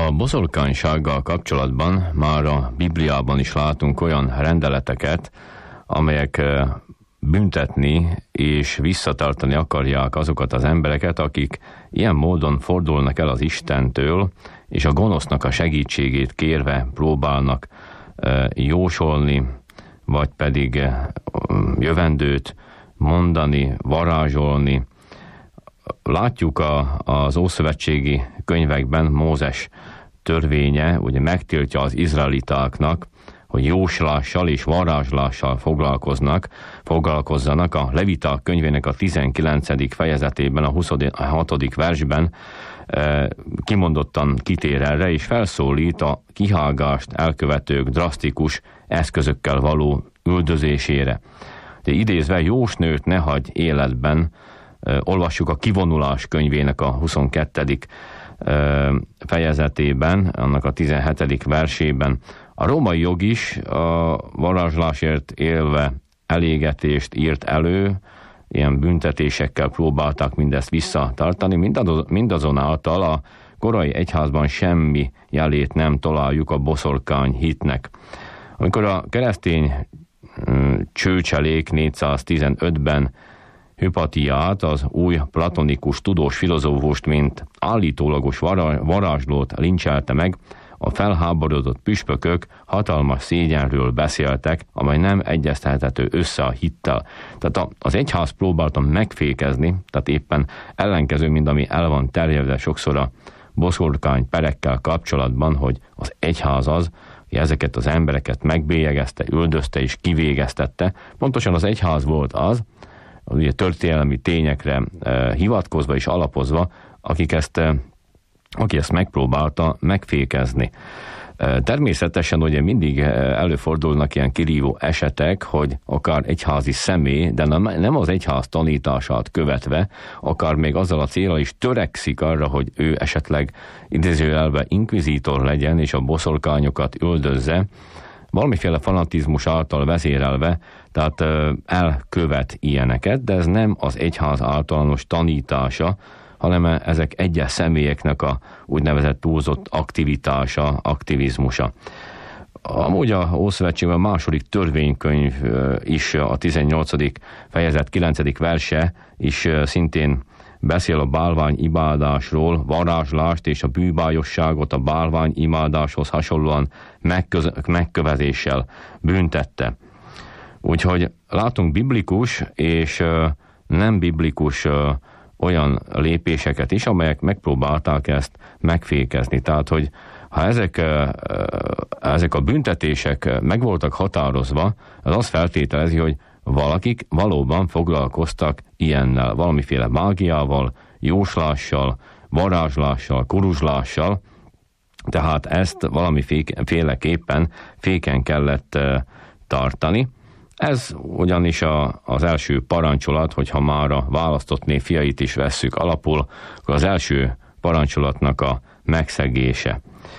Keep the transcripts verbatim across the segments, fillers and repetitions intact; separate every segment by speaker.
Speaker 1: A boszorkánysággal kapcsolatban már a Bibliában is látunk olyan rendeleteket, amelyek büntetni és visszatartani akarják azokat az embereket, akik ilyen módon fordulnak el az Istentől, és a gonosznak a segítségét kérve próbálnak jósolni, vagy pedig jövendőt mondani, varázsolni. Látjuk a, az ószövetségi könyvekben Mózes törvénye, ugye megtiltja az izraelitáknak, hogy jóslással és varázslással foglalkoznak, foglalkozzanak. A Leviták könyvének a tizenkilencedik fejezetében, a huszonhatodik versben eh, kimondottan kitér erre, és felszólít a kihágást elkövetők drasztikus eszközökkel való üldözésére. De idézve, jósnőt ne hagy életben, eh, olvassuk a Kivonulás könyvének a huszonkettedik fejezetében, annak a tizenhetedik versében. A római jog is a varázslásért élve elégetést írt elő, ilyen büntetésekkel próbálták mindezt visszatartani, mindazonáltal a korai egyházban semmi jelét nem találjuk a boszorkány hitnek. Amikor a keresztény csőcselék négyszáztizenötben Hypatiát, az új platonikus tudós filozófust, mint állítólagos varázslót lincselte meg, a felháborodott püspökök hatalmas szégyenről beszéltek, amely nem egyeztethető össze a hittel. Tehát az egyház próbáltam megfékezni, tehát éppen ellenkező, mint ami el van terjedve sokszor a boszorkány perekkel kapcsolatban, hogy az egyház az, hogy ezeket az embereket megbélyegezte, üldözte és kivégeztette. Pontosan az egyház volt az, ugye történelmi tényekre e, hivatkozva és alapozva, akik ezt, e, aki ezt megpróbálta megfékezni. E, természetesen ugye mindig előfordulnak ilyen kirívó esetek, hogy akár egyházi személy, de nem, nem az egyház tanítását követve, akár még azzal a célral is törekszik arra, hogy ő esetleg idézőjelben inkvizítor legyen, és a boszorkányokat üldözze, valamiféle fanatizmus által vezérelve, tehát elkövet ilyeneket, de ez nem az egyház általános tanítása, hanem ezek egyes személyeknek a úgynevezett túlzott aktivitása, aktivizmusa. Amúgy a Ószövetségben a második törvénykönyv is, a tizennyolcadik fejezet kilencedik verse is szintén beszél a bálványimádásról, varázslást és a bűbájosságot a bálványimádáshoz hasonlóan megköz- megkövezéssel büntette. Úgyhogy látunk biblikus és uh, nem biblikus uh, olyan lépéseket is, amelyek megpróbálták ezt megfékezni. Tehát, hogy ha ezek, uh, ezek a büntetések meg voltak határozva, az azt feltételezi, hogy valakik valóban foglalkoztak ilyennel, valamiféle mágiával, jóslással, varázslással, kuruzslással, tehát ezt valamiféleképpen féken kellett tartani. Ez ugyanis a, az első parancsolat, hogyha már a választott nép fiait is vesszük alapul, akkor az első parancsolatnak a megszegése.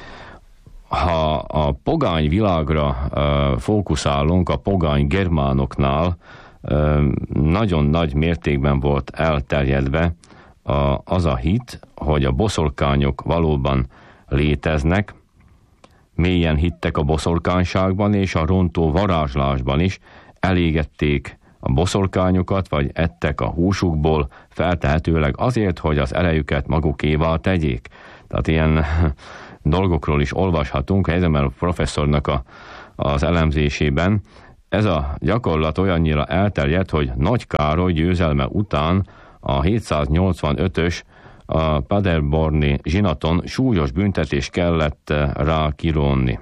Speaker 1: Ha a pogány világra uh, fókuszálunk, a pogány germánoknál uh, nagyon nagy mértékben volt elterjedve a, az a hit, hogy a boszorkányok valóban léteznek, mélyen hittek a boszorkányságban és a rontó varázslásban is, elégették a boszorkányokat, vagy ettek a húsukból, feltehetőleg azért, hogy az erejüket magukévá tegyék. Tehát ilyen dolgokról is olvashatunk, Heisenberg professzornak a, az elemzésében. Ez a gyakorlat olyannyira elterjedt, hogy Nagy Károly győzelme után a hétszáznyolcvanötös a paderborni zsinaton súlyos büntetés kellett rá kirónni.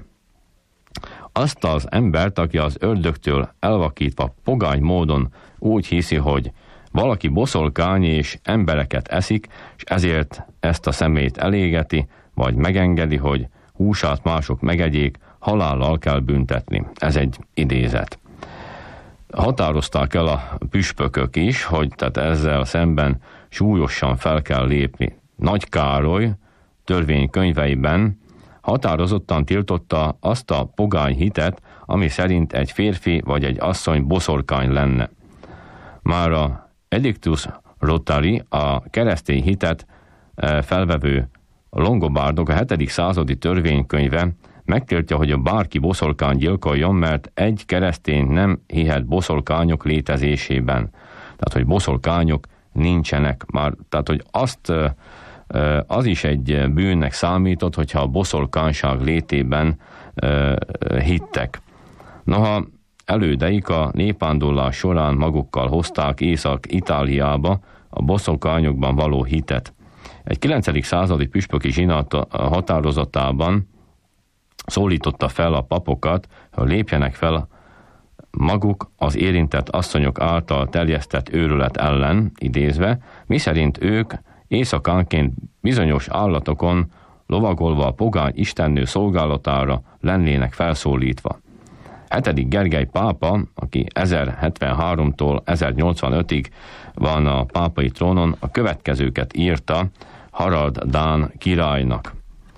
Speaker 1: Azt az embert, aki az ördögtől elvakítva pogány módon úgy hiszi, hogy valaki boszorkány és embereket eszik, és ezért ezt a szemét elégeti, vagy megengedi, hogy húsát mások megegyék, halállal kell büntetni. Ez egy idézet. Határozták el a püspökök is, hogy tehát ezzel szemben súlyosan fel kell lépni. Nagy Károly törvénykönyveiben határozottan tiltotta azt a pogány hitet, ami szerint egy férfi vagy egy asszony boszorkány lenne. Már a Edictus Rotari, a keresztény hitet felvevő A Longobardok a hetedik századi törvénykönyve megtiltja, hogy a bárki boszorkány gyilkoljon, mert egy keresztény nem hihet boszorkányok létezésében. Tehát, hogy boszorkányok nincsenek már. Tehát, hogy azt, az is egy bűnnek számított, hogyha a boszorkányság létében hittek. Noha elődeik a népvándorlás során magukkal hozták Észak-Itáliába a boszorkányokban való hitet. Egy kilencedik századi püspöki zsinat határozatában szólította fel a papokat, hogy lépjenek fel maguk az érintett asszonyok által terjesztett őrület ellen, idézve, miszerint ők éjszakánként bizonyos állatokon lovagolva a pogány istennő szolgálatára lennének felszólítva. hetedik Gergely pápa, aki ezerhetvenháromtól ezernyolcvanötig van a pápai trónon, a következőket írta Harald dán királynak.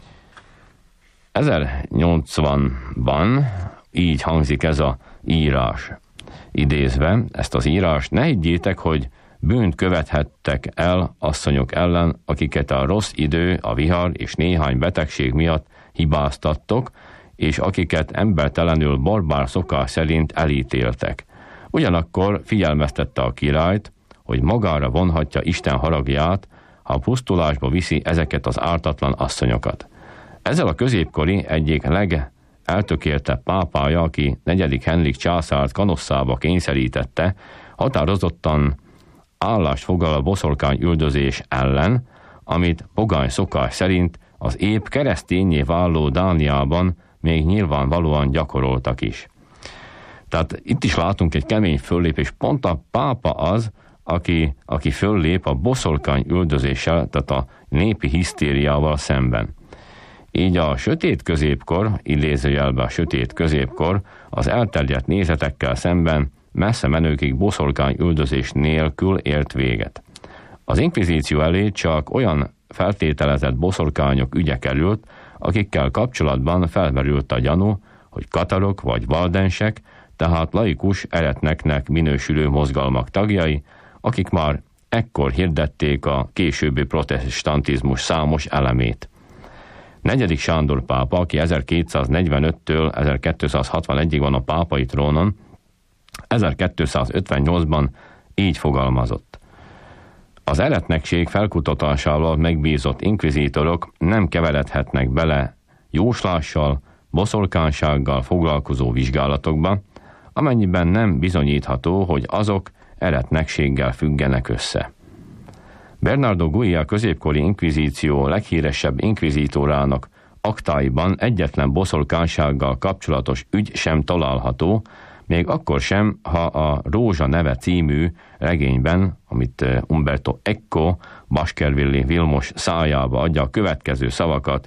Speaker 1: ezernyolcvanban így hangzik ez a írás. Idézve ezt az írást, ne higgyétek, hogy bűnt követhettek el asszonyok ellen, akiket a rossz idő, a vihar és néhány betegség miatt hibáztattok, és akiket embertelenül barbár szokás szerint elítéltek. Ugyanakkor figyelmeztette a királyt, hogy magára vonhatja Isten haragját, ha a pusztulásba viszi ezeket az ártatlan asszonyokat. Ezzel a középkori egyik legeltökéltebb pápája, aki negyedik Henrik császárt Kanosszába kényszerítette, határozottan állást foglal a boszorkány üldözés ellen, amit pogány szokás szerint az épp keresztényé váló Dániában még nyilvánvalóan gyakoroltak is. Tehát itt is látunk egy kemény föllépés, pont a pápa az, aki, aki föllép a boszorkány üldözéssel, tehát a népi hisztériával szemben. Így a sötét középkor, idézőjelben a sötét középkor az elterjedt nézetekkel szemben messze menőkig boszorkány üldözés nélkül ért véget. Az inkvizíció elé csak olyan feltételezett boszorkányok ügye került, akikkel kapcsolatban felmerült a gyanú, hogy katarok vagy valdensek, tehát laikus eretneknek minősülő mozgalmak tagjai, akik már ekkor hirdették a későbbi protestantizmus számos elemét. Negyedik Sándor pápa, aki ezerkétszáznegyvenöttől ezerkétszázhatvanegyig van a pápai trónon, ezerkétszázötvennyolcban így fogalmazott. Az eretnekség felkutatásával megbízott inkvizítorok nem keveredhetnek bele jóslással, boszorkánysággal foglalkozó vizsgálatokba, amennyiben nem bizonyítható, hogy azok eretnekséggel függenek össze. Bernardo Gui, a középkori inkvizíció leghíresebb inkvizítorának aktáiban egyetlen boszorkánysággal kapcsolatos ügy sem található, még akkor sem, ha a Rózsa neve című regényben, amit Umberto Eco Baskervilli Vilmos szájába adja a következő szavakat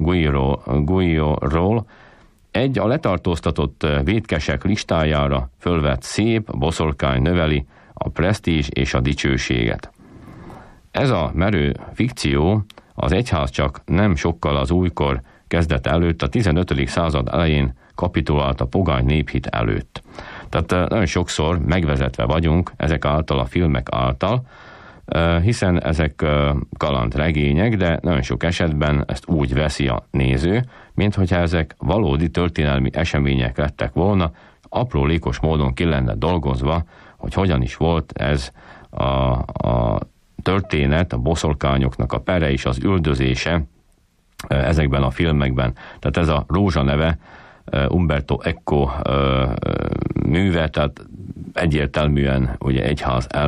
Speaker 1: Guiról, egy a letartóztatott vétkesek listájára fölvett szép boszorkány növeli a presztízs és a dicsőséget. Ez a merő fikció az egyház csak nem sokkal az újkor kezdete előtt, a tizenötödik század elején kapitulált a pogány néphit előtt. Tehát nagyon sokszor megvezetve vagyunk ezek által, a filmek által, hiszen ezek kalandregények, de nagyon sok esetben ezt úgy veszi a néző, mint hogyha ezek valódi történelmi események lettek volna, aprólékos módon ki lenne dolgozva, hogy hogyan is volt ez a, a történet, a boszorkányoknak a pere és az üldözése ezekben a filmekben. Tehát ez a Rózsa neve Umberto Eco műve, tehát egyértelműen ugye egyház